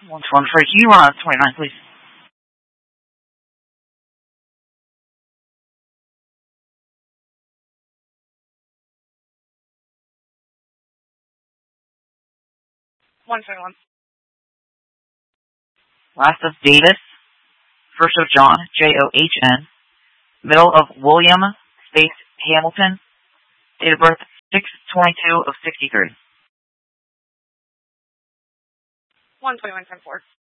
121 for you, 29, please. Last of Davis, first of John, John, middle of William, space Hamilton, date of birth 6/22 of 63. 121.4.